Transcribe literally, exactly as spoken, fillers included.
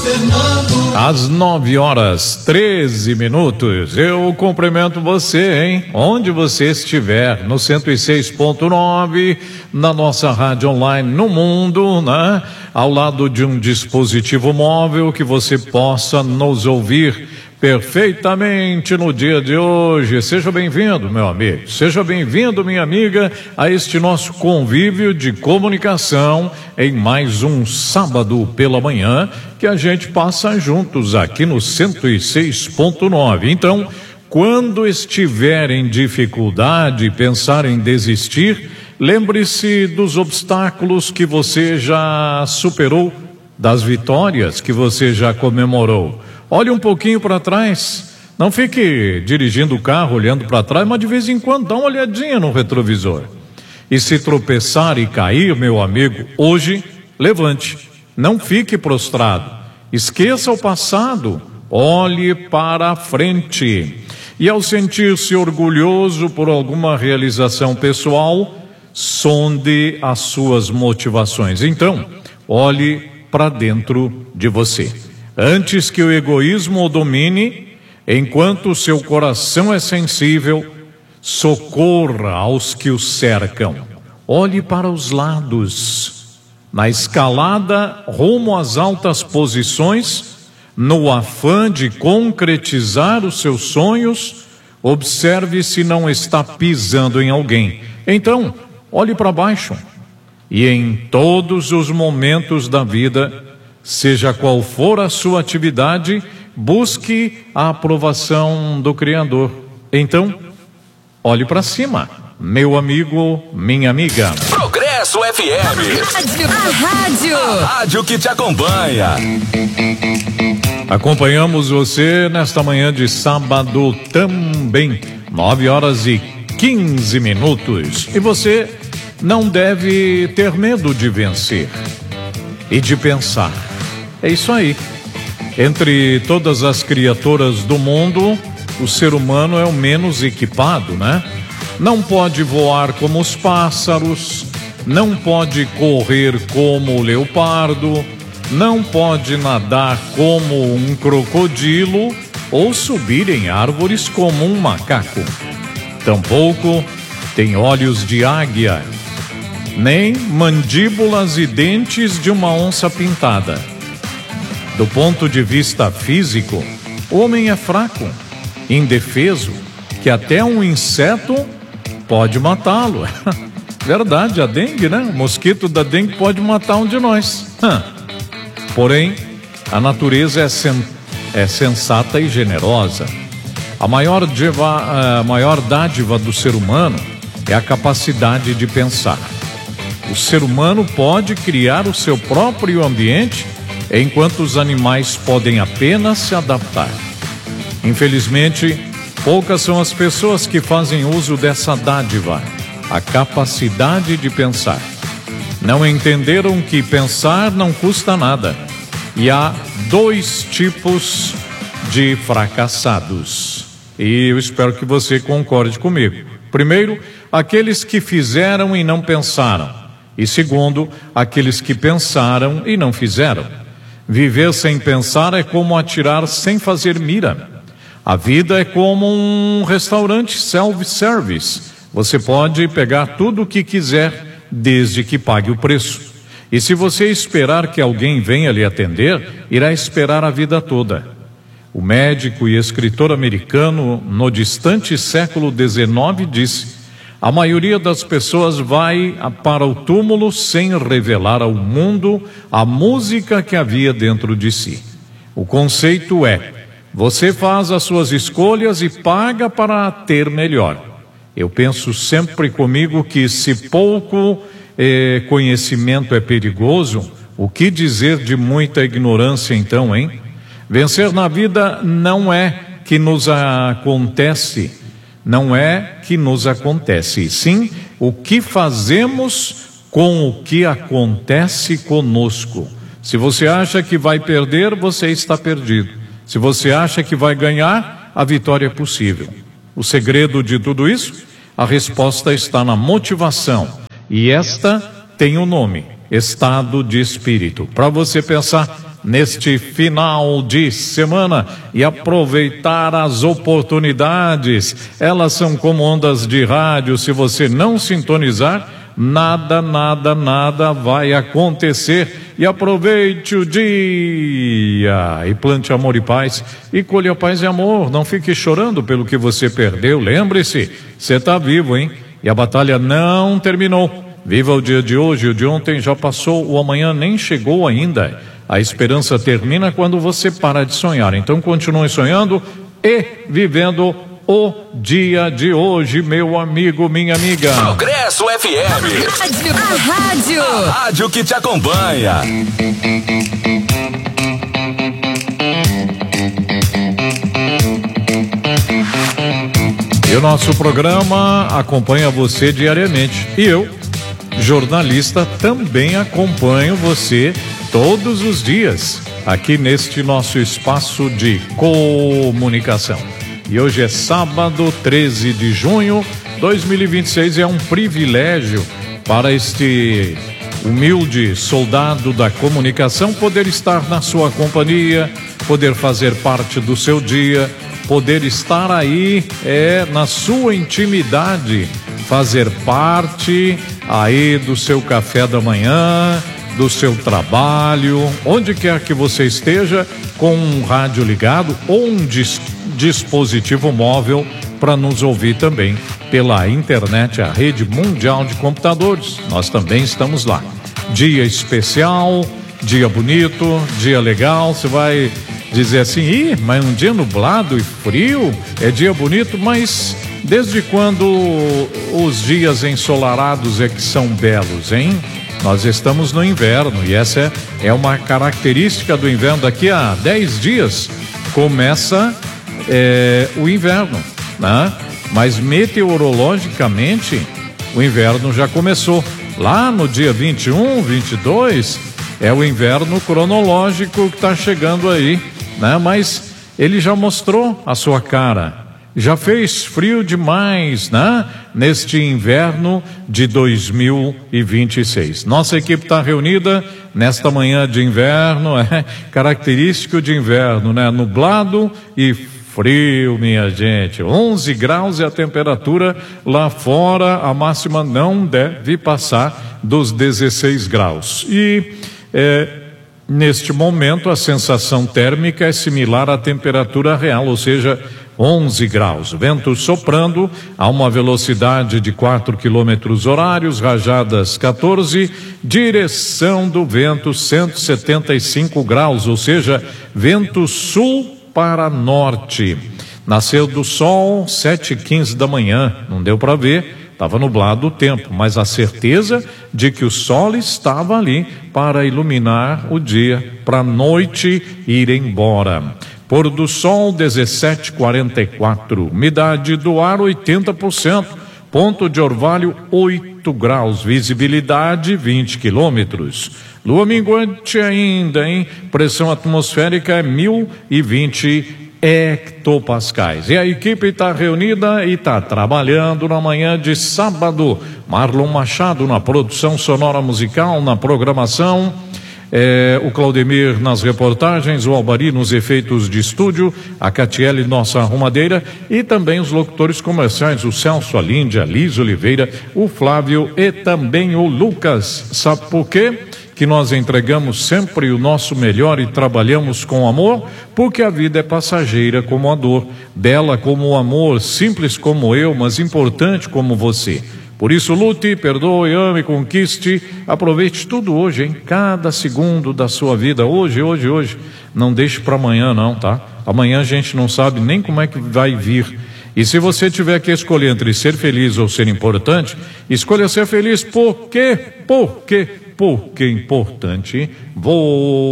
Às nove horas, treze minutos, eu cumprimento você, hein? Onde você estiver, no cento e seis ponto nove, na nossa rádio online no mundo, né? Ao lado de um dispositivo móvel que você possa nos ouvir perfeitamente no dia de hoje. Seja bem-vindo, meu amigo, seja bem-vindo, minha amiga, a este nosso convívio de comunicação em mais um sábado pela manhã que a gente passa juntos aqui no cento e seis ponto nove. Então, quando estiver em dificuldade e pensar em desistir, lembre-se dos obstáculos que você já superou, das vitórias que você já comemorou. Olhe um pouquinho para trás, não fique dirigindo o carro olhando para trás, mas de vez em quando dá uma olhadinha no retrovisor. E se tropeçar e cair, meu amigo, hoje, levante, não fique prostrado, esqueça o passado, olhe para a frente. E ao sentir-se orgulhoso por alguma realização pessoal, sonde as suas motivações. Então, olhe para dentro de você. Antes que o egoísmo o domine, enquanto o seu coração é sensível, socorra aos que o cercam. Olhe para os lados. Na escalada rumo às altas posições, no afã de concretizar os seus sonhos, observe se não está pisando em alguém. Então, olhe para baixo. E em todos os momentos da vida, seja qual for a sua atividade, busque a aprovação do Criador. Então, olhe para cima, meu amigo, minha amiga. Progresso F M. A rádio. A rádio que te acompanha. Acompanhamos você nesta manhã de sábado também, nove horas e quinze minutos. E você não deve ter medo de vencer e de pensar. É isso aí. Entre todas as criaturas do mundo, o ser humano é o menos equipado, né? Não pode voar como os pássaros, não pode correr como o leopardo, não pode nadar como um crocodilo ou subir em árvores como um macaco. Tampouco tem olhos de águia, nem mandíbulas e dentes de uma onça pintada. Do ponto de vista físico, o homem é fraco, indefeso, que até um inseto pode matá-lo. Verdade, a dengue, né? O mosquito da dengue pode matar um de nós. Porém, a natureza é, sen- é sensata e generosa. A maior, diva, a maior dádiva do ser humano é a capacidade de pensar. O ser humano pode criar o seu próprio ambiente, enquanto os animais podem apenas se adaptar. Infelizmente, poucas são as pessoas que fazem uso dessa dádiva, a capacidade de pensar. Não entenderam que pensar não custa nada. E há dois tipos de fracassados. E eu espero que você concorde comigo. Primeiro, aqueles que fizeram e não pensaram. E segundo, aqueles que pensaram e não fizeram. Viver sem pensar é como atirar sem fazer mira. A vida é como um restaurante self-service. Você pode pegar tudo o que quiser, desde que pague o preço. E se você esperar que alguém venha lhe atender, irá esperar a vida toda. O médico e escritor americano, no distante século dezenove, disse: a maioria das pessoas vai para o túmulo sem revelar ao mundo a música que havia dentro de si. O conceito é: você faz as suas escolhas e paga para ter melhor. Eu penso sempre comigo que se pouco eh, conhecimento é perigoso, o que dizer de muita ignorância então, hein? Vencer na vida não é que nos acontece, não é que nos acontece, e sim o que fazemos com o que acontece conosco. Se você acha que vai perder, você está perdido. Se você acha que vai ganhar, a vitória é possível. O segredo de tudo isso? A resposta está na motivação. E esta tem o um nome: estado de espírito. Para você pensar, neste final de semana e aproveitar as oportunidades. Elas são como ondas de rádio. Se você não sintonizar, nada, nada, nada vai acontecer. E aproveite o dia e plante amor e paz e colha paz e amor. Não fique chorando pelo que você perdeu. Lembre-se, você está vivo, hein? E a batalha não terminou. Viva o dia de hoje. O de ontem já passou, o amanhã nem chegou ainda. A esperança termina quando você para de sonhar. Então continue sonhando e vivendo o dia de hoje, meu amigo, minha amiga. Progresso F M. Rádio. A rádio. A rádio que te acompanha. E o nosso programa acompanha você diariamente. E eu, jornalista, também acompanho você todos os dias aqui neste nosso espaço de comunicação. E hoje é sábado, treze de junho de dois mil e vinte e seis, e é um privilégio para este humilde soldado da comunicação poder estar na sua companhia, poder fazer parte do seu dia, poder estar aí é, na sua intimidade, fazer parte aí do seu café da manhã, do seu trabalho, onde quer que você esteja, com um rádio ligado ou um dis- dispositivo móvel para nos ouvir também pela internet, a rede mundial de computadores. Nós também estamos lá. Dia especial, dia bonito, dia legal. Você vai dizer assim, ih, mas um dia nublado e frio é dia bonito, mas desde quando os dias ensolarados é que são belos, hein? Nós estamos no inverno e essa é, é uma característica do inverno. Daqui a dez dias começa é, o inverno, né? Mas meteorologicamente o inverno já começou. Lá no dia vinte e um, vinte e dois é o inverno cronológico que está chegando aí, né? Mas ele já mostrou a sua cara. Já fez frio demais, né? Neste inverno de dois mil e vinte e seis. Nossa equipe está reunida nesta manhã de inverno, é característico de inverno, né? Nublado e frio, minha gente. onze graus é a temperatura lá fora. A máxima não deve passar dos dezesseis graus. E é, neste momento a sensação térmica é similar à temperatura real, ou seja, onze graus, vento soprando a uma velocidade de quatro quilômetros horários, rajadas quatorze, direção do vento cento e setenta e cinco graus, ou seja, vento sul para norte. Nasceu do sol sete e quinze da manhã, não deu para ver, estava nublado o tempo, mas a certeza de que o sol estava ali para iluminar o dia, para a noite ir embora. Pôr do sol dezessete e quarenta e quatro, umidade do ar oitenta por cento, ponto de orvalho oito graus, visibilidade vinte quilômetros. Lua minguante ainda, hein? Pressão atmosférica é mil e vinte hectopascais. E a equipe está reunida e está trabalhando na manhã de sábado. Marlon Machado na produção sonora musical, na programação. É, o Claudemir nas reportagens, o Albari nos efeitos de estúdio, a Catiele, nossa arrumadeira, e também os locutores comerciais, o Celso, a Líndia, a Liz Oliveira, o Flávio e também o Lucas. Sabe por quê? Que nós entregamos sempre o nosso melhor e trabalhamos com amor, porque a vida é passageira como a dor, bela como o amor, simples como eu, mas importante como você. Por isso, lute, perdoe, ame, conquiste, aproveite tudo hoje, hein? Cada segundo da sua vida, hoje, hoje, hoje. Não deixe para amanhã não, tá? Amanhã a gente não sabe nem como é que vai vir. E se você tiver que escolher entre ser feliz ou ser importante, escolha ser feliz. Por quê? Por quê? Porque é importante. Vou